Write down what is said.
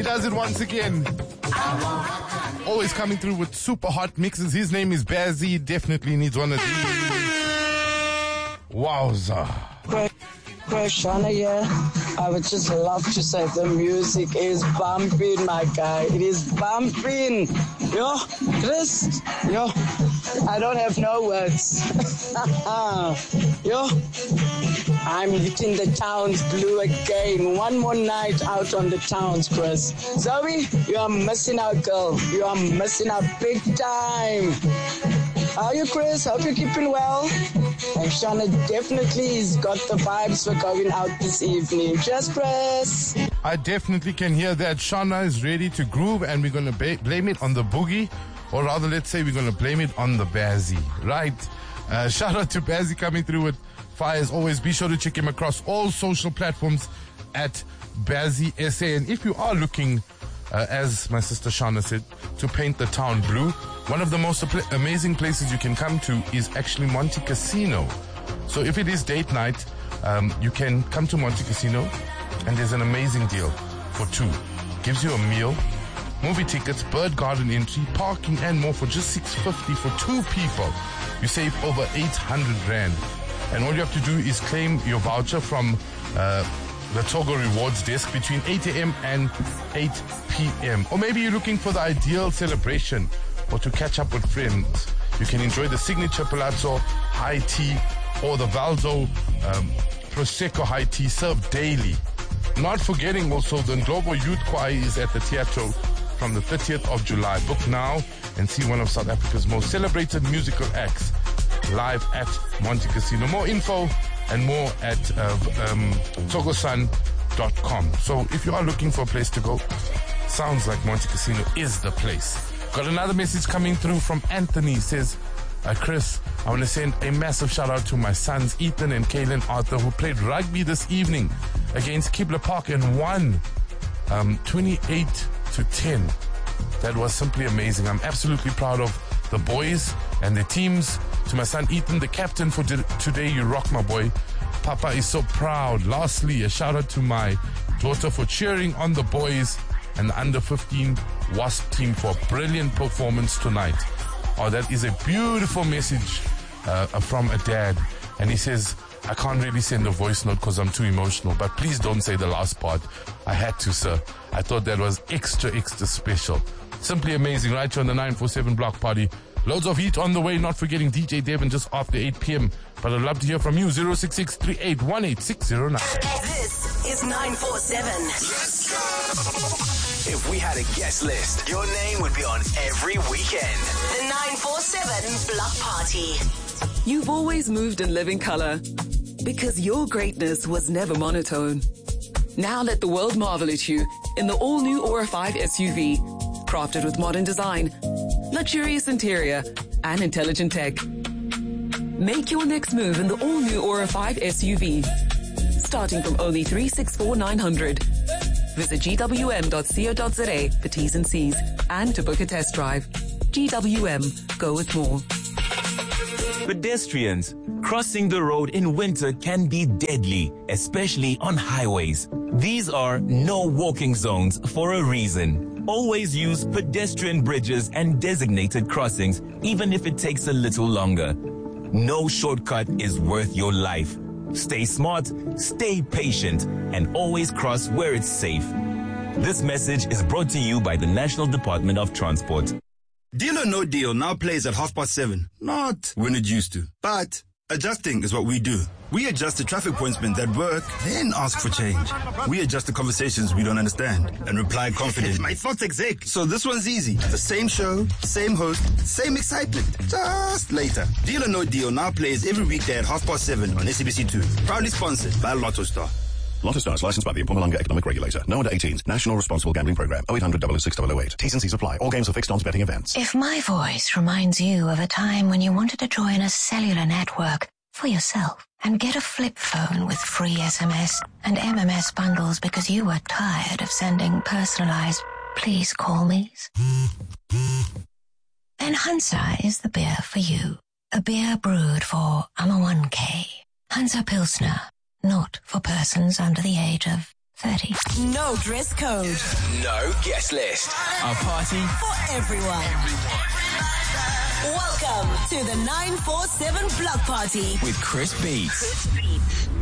does it once again. Always coming through with super hot mixes. His name is Bazzy. Definitely needs one of these. Wowza. Shana here. I would just love to say the music is bumping, my guy. It is bumping. Yo, Chris. Yo, I don't have no words. Yo, I'm hitting the towns blue again. One more night out on the towns, Chris. Zoe, you are missing out, girl. You are missing out big time. How are you, Chris? Hope you're keeping well. And Shana definitely has got the vibes for going out this evening. Just Chris. I definitely can hear that. Shana is ready to groove, and we're going to blame it on the boogie. Or rather, let's say we're going to blame it on the Bazzy. Right? Shout out to Bazzy coming through with fire as always. Be sure to check him across all social platforms at Bazzy SA. And if you are looking, as my sister Shana said, to paint the town blue, one of the most amazing places you can come to is actually Monte Casino. So if it is date night, you can come to Monte Casino, and there's an amazing deal for two. Gives you a meal, movie tickets, bird garden entry, parking, and more for just $650 for two people. You save over 800 Rand. And all you have to do is claim your voucher from the Togo Rewards desk between 8 a.m. and 8 p.m. Or maybe you're looking for the ideal celebration or to catch up with friends. You can enjoy the signature Palazzo high tea or the Valzo Prosecco high tea served daily. Not forgetting also the Global Youth Choir is at the Teatro from the 30th of July. Book now and see one of South Africa's most celebrated musical acts live at Monte Casino. More info and more at togosun.com. So if you are looking for a place to go, sounds like Monte Casino is the place. Got another message coming through from Anthony. He says, Chris, I want to send a massive shout out to my sons Ethan and Kaylin Arthur, who played rugby this evening against Kibla Park and won 28-10. That was simply amazing. I'm absolutely proud of the boys and the teams. To my son Ethan, the captain for today, you rock, my boy. Papa is so proud. Lastly, a shout out to my daughter for cheering on the boys and the under 15 WASP team for a brilliant performance tonight. Oh, that is a beautiful message from a dad. And he says, I can't really send a voice note because I'm too emotional, but please don't say the last part. I had to, sir. I thought that was extra special. Simply amazing, right here on the 947 Block Party. Loads of heat on the way, not forgetting DJ Devon just after 8 p.m. But I'd love to hear from you, 066-3818-609. This is 947. Let's go! If we had a guest list, your name would be on every weekend. The 947 Block Party. You've always moved in living color because your greatness was never monotone. Now let the world marvel at you in the all-new Aura 5 SUV, crafted with modern design, luxurious interior, and intelligent tech. Make your next move in the all-new Aura 5 SUV, starting from only 364,900. Visit gwm.co.za for T's and C's and to book a test drive. GWM, go with more. Pedestrians, crossing the road in winter can be deadly, especially on highways. These are no walking zones for a reason. Always use pedestrian bridges and designated crossings, even if it takes a little longer. No shortcut is worth your life. Stay smart, stay patient, and always cross where it's safe. This message is brought to you by the National Department of Transport. Deal or No Deal now plays at 7:30. Not when it used to, but adjusting is what we do. We adjust the traffic points that work, then ask for change. We adjust the conversations we don't understand and reply confidently. My thoughts exec. So this one's easy. The same show, same host, same excitement. Just later. Deal or No Deal now plays every weekday at 7:30 on SABC2. Proudly sponsored by Lotto Star. Lotto Stars licensed by the Mpumalanga Economic Regulator. No under 18s. National Responsible Gambling Program. 0800 006 008. T's and C's apply. All games are fixed odds betting events. If my voice reminds you of a time when you wanted to join a cellular network for yourself and get a flip phone with free SMS and MMS bundles because you were tired of sending personalized please call me's, then Hansa is the beer for you. A beer brewed for I'm a 1K. Hansa Pilsner. Not for persons under the age of 30. No dress code. No guest list. A party For everyone. Welcome to the 947 Block Party with Chris Beats.